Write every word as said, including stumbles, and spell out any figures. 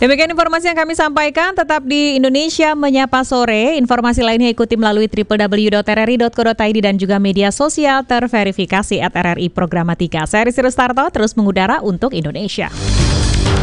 Demikian informasi yang kami sampaikan. Tetap di Indonesia Menyapa Sore. Informasi lainnya ikuti melalui w w w titik r r i titik co titik i d dan juga media sosial terverifikasi at R R I Programatika. Saya Rizky Rustarto, terus mengudara untuk Indonesia.